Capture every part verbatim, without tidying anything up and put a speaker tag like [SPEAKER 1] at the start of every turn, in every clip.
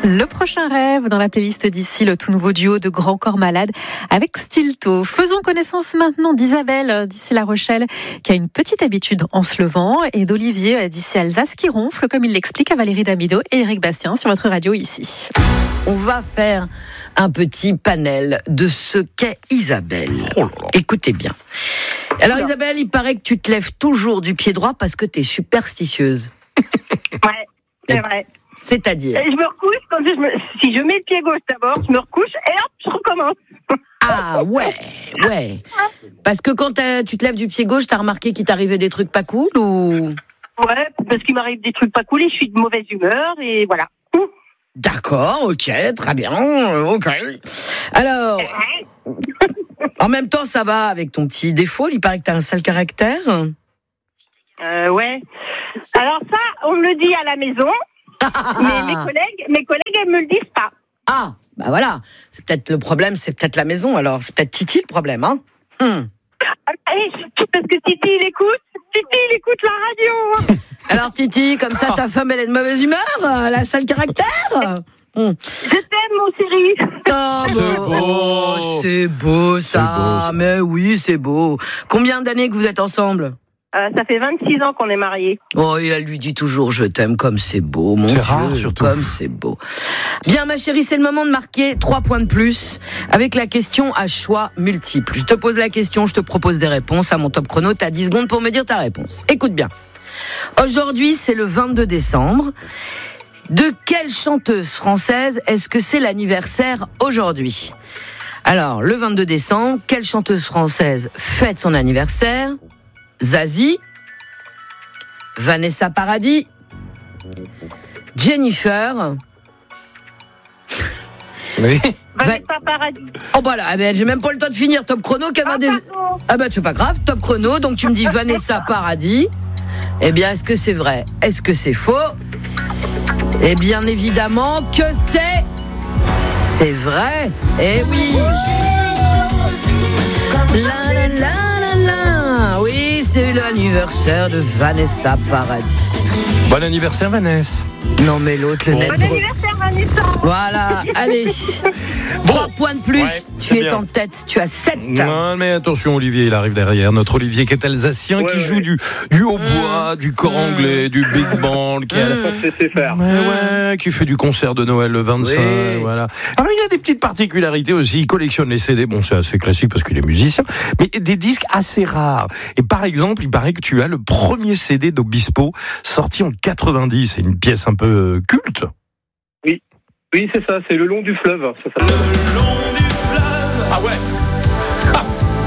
[SPEAKER 1] Le prochain rêve dans la playlist d'ici, le tout nouveau duo de Grand Corps Malade avec Stilto. Faisons connaissance maintenant d'Isabelle d'ici La Rochelle qui a une petite habitude en se levant et d'Olivier d'ici Alsace qui ronfle comme il l'explique à Valérie Damido et Eric Bastien sur votre radio ici.
[SPEAKER 2] On va faire un petit panel de ce qu'est Isabelle. Oh Écoutez bien. Alors Isabelle, il paraît que tu te lèves toujours du pied droit parce que tu es superstitieuse.
[SPEAKER 3] Ouais, c'est vrai.
[SPEAKER 2] C'est-à-dire
[SPEAKER 3] et je me recouche, quand je me, si je mets le pied gauche d'abord, je me recouche et hop, je recommence.
[SPEAKER 2] Ah ouais, ouais. Parce que quand tu te lèves du pied gauche, t'as remarqué qu'il t'arrivait des trucs pas cool ou...
[SPEAKER 3] Ouais, parce qu'il m'arrive des trucs pas cool et je suis de mauvaise humeur et voilà.
[SPEAKER 2] D'accord, ok, très bien, ok. Alors, en même temps, ça va avec ton petit défaut, il paraît que t'as un sale caractère.
[SPEAKER 3] Euh, ouais. Alors ça, on me le dit à la maison. Mais mes collègues, mes collègues, elles me le disent pas.
[SPEAKER 2] Ah, bah voilà. C'est peut-être le problème, c'est peut-être la maison. Alors, c'est peut-être Titi le problème, hein. Hmm.
[SPEAKER 3] Allez, parce que Titi, il écoute. Titi, il écoute la radio.
[SPEAKER 2] Alors, Titi, comme ça, ta femme, elle est de mauvaise humeur, elle a sale caractère. Hmm.
[SPEAKER 3] Je t'aime, mon chéri.
[SPEAKER 2] Oh,
[SPEAKER 4] c'est beau.
[SPEAKER 2] Oh, c'est beau, ça.
[SPEAKER 4] C'est beau, ça.
[SPEAKER 2] Mais oui, c'est beau. Combien d'années que vous êtes ensemble?
[SPEAKER 3] Euh, ça fait vingt-six ans qu'on est mariés.
[SPEAKER 2] Oh, et elle lui dit toujours je t'aime, comme c'est beau, mon
[SPEAKER 4] c'est
[SPEAKER 2] Dieu,
[SPEAKER 4] rare, surtout.
[SPEAKER 2] Comme c'est beau. Bien, ma chérie, c'est le moment de marquer trois points de plus avec la question à choix multiples. Je te pose la question, je te propose des réponses à mon top chrono. T'as dix secondes pour me dire ta réponse. Écoute bien. Aujourd'hui, c'est le vingt-deux décembre. De quelle chanteuse française est-ce que c'est l'anniversaire aujourd'hui? Alors, le vingt-deux décembre, quelle chanteuse française fête son anniversaire? Zazie, Vanessa Paradis, Jennifer.
[SPEAKER 4] Oui.
[SPEAKER 3] Vanessa Paradis.
[SPEAKER 2] Oh bah là, eh j'ai même pas le temps de finir top chrono. Qu'elle va
[SPEAKER 3] Ah,
[SPEAKER 2] des...
[SPEAKER 3] pardon.
[SPEAKER 2] ah bah c'est pas grave, top chrono. Donc tu me dis Vanessa Paradis. Eh bien, est-ce que c'est vrai? Est-ce que c'est faux? Eh bien évidemment que c'est... C'est vrai. Eh oui. La la la la la. Oui, c'est l'anniversaire de Vanessa Paradis.
[SPEAKER 4] Bon anniversaire, Vanessa.
[SPEAKER 2] Non mais l'autre, le
[SPEAKER 4] Bon.
[SPEAKER 2] net.
[SPEAKER 3] Bon anniversaire, Vanessa.
[SPEAKER 2] Voilà, allez. Trois points de plus,
[SPEAKER 4] Ouais,
[SPEAKER 2] tu
[SPEAKER 4] c'est
[SPEAKER 2] es
[SPEAKER 4] bien.
[SPEAKER 2] en tête, tu as sept.
[SPEAKER 4] Non, mais attention, Olivier, il arrive derrière. Notre Olivier qui est alsacien,
[SPEAKER 5] Ouais,
[SPEAKER 4] qui
[SPEAKER 5] ouais.
[SPEAKER 4] joue du, du hautbois, du cor anglais, du big band, qui, a-
[SPEAKER 5] Je sais faire.
[SPEAKER 4] Ouais, ouais, qui fait du concert de Noël le vingt-cinq.
[SPEAKER 2] Oui.
[SPEAKER 4] Voilà. Alors, il a des petites particularités aussi. Il collectionne les C D. Bon, c'est assez classique parce qu'il est musicien, mais des disques assez rares. Et par exemple, il paraît que tu as le premier C D d'Obispo sorti en quatre-vingt-dix. C'est une pièce un peu euh, culte.
[SPEAKER 5] Oui, c'est ça, c'est Le Long du Fleuve. Ça s'appelle.
[SPEAKER 4] Ah ouais. Ah.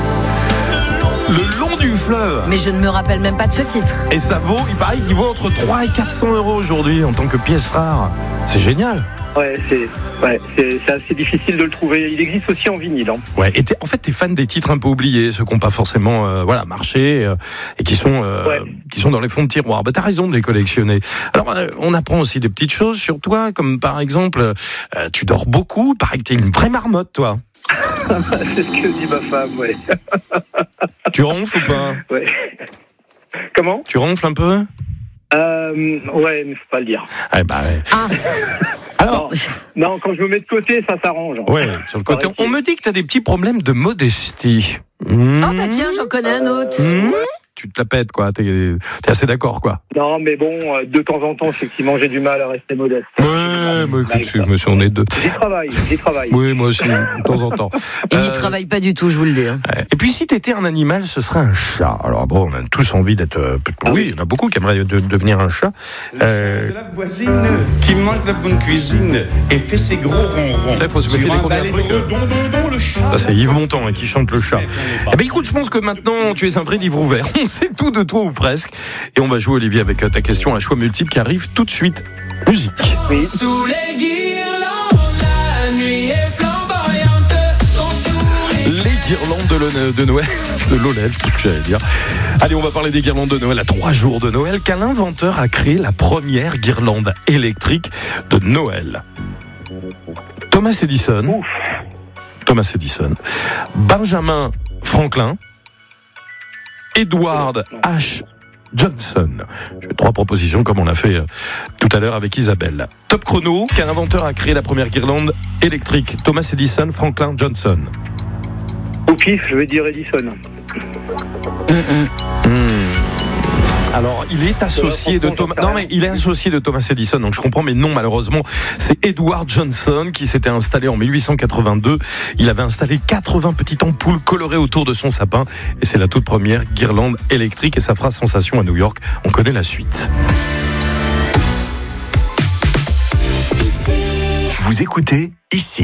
[SPEAKER 4] Le long du fleuve.
[SPEAKER 2] Mais je ne me rappelle même pas de ce titre.
[SPEAKER 4] Et ça vaut, il paraît qu'il vaut entre trois et quatre cents euros aujourd'hui en tant que pièce rare. C'est génial.
[SPEAKER 5] Ouais, c'est, ouais, c'est, c'est assez difficile de le trouver. Il existe aussi en vinyle. Hein.
[SPEAKER 4] Ouais. Et t'es- en fait, t'es fan des titres un peu oubliés, ceux qui n'ont pas forcément, euh, voilà, marché euh, et qui sont, euh,
[SPEAKER 5] Ouais.
[SPEAKER 4] qui sont dans les fonds de tiroir. Bah, t'as raison de les collectionner. Alors, euh, on apprend aussi des petites choses sur toi, comme par exemple, euh, tu dors beaucoup. Il paraît que t'es une vraie marmotte, toi.
[SPEAKER 5] C'est ce que dit ma femme, ouais.
[SPEAKER 4] Tu ronfles ou pas?
[SPEAKER 5] ouais. Comment?
[SPEAKER 4] Tu ronfles un peu?
[SPEAKER 5] euh, Ouais, mais faut pas le dire.
[SPEAKER 4] Eh bah, ouais.
[SPEAKER 2] Ah,
[SPEAKER 4] Alors,
[SPEAKER 5] Non, quand je me mets de côté, ça s'arrange. hein.
[SPEAKER 4] ouais, sur le côté, on me dit que t'as des petits problèmes de modestie. Mmh.
[SPEAKER 2] oh bah tiens, j'en connais un autre.
[SPEAKER 4] Mmh. Tu te la pètes, quoi. T'es, t'es assez d'accord, quoi.
[SPEAKER 5] Non, mais bon, euh, de temps en temps, effectivement, j'ai du mal à rester modeste.
[SPEAKER 4] Ouais, mais
[SPEAKER 5] Mal,
[SPEAKER 4] écoute,
[SPEAKER 5] ça.
[SPEAKER 4] monsieur, on est deux.
[SPEAKER 5] J'y travaille, j'y travaille.
[SPEAKER 4] Oui, moi aussi, de temps en temps.
[SPEAKER 2] Il n'y
[SPEAKER 4] Euh,
[SPEAKER 2] travaille pas du tout, je vous le dis. hein.
[SPEAKER 4] ouais. Et puis, si t'étais un animal, ce serait un chat. Alors, bon, on a tous envie d'être. euh,
[SPEAKER 5] Ah
[SPEAKER 4] oui,
[SPEAKER 5] oui.
[SPEAKER 4] il y en a beaucoup qui aimeraient de- devenir un chat. Euh,
[SPEAKER 6] De la voisine qui mange la bonne cuisine et fait ses gros ronrons.
[SPEAKER 4] Ça, il faut se méfier
[SPEAKER 6] Sur
[SPEAKER 4] dès
[SPEAKER 6] un
[SPEAKER 4] qu'on dit un
[SPEAKER 6] balai
[SPEAKER 4] truc,
[SPEAKER 6] de
[SPEAKER 4] euh,
[SPEAKER 6] redon, don, don, le chat.
[SPEAKER 4] Ça, c'est Yves Montand hein, qui chante le chat. Eh ben, écoute, je pense que maintenant, tu es un vrai livre ouvert. On sait tout de toi ou presque. Et on va jouer, Olivier, avec euh, ta question à choix multiple qui arrive tout de suite. Musique.
[SPEAKER 5] Oui.
[SPEAKER 7] Sous les guirlandes, la nuit est flamboyante. Ton sourire.
[SPEAKER 4] Les guirlandes de, l'O- de Noël, de l'O L E D, je pense que j'allais dire. Allez, on va parler des guirlandes de Noël à trois jours de Noël. Quel inventeur a créé la première guirlande électrique de Noël? Thomas Edison.
[SPEAKER 5] Ouf.
[SPEAKER 4] Thomas Edison. Benjamin Franklin. Edward H. Johnson. J'ai trois propositions comme on l'a fait euh, tout à l'heure avec Isabelle. Top chrono, quel inventeur a créé la première guirlande électrique? Thomas Edison, Franklin, Johnson.
[SPEAKER 5] Au pif, je vais dire Edison.
[SPEAKER 4] Mmh. Alors, il est associé de Thomas. Non, mais il est associé de Thomas Edison, donc je comprends, mais non, malheureusement, c'est Edward Johnson qui s'était installé en dix-huit cent quatre-vingt-deux. Il avait installé quatre-vingts petites ampoules colorées autour de son sapin, et c'est la toute première guirlande électrique, et ça fera sensation à New York. On connaît la suite.
[SPEAKER 8] Vous écoutez ici.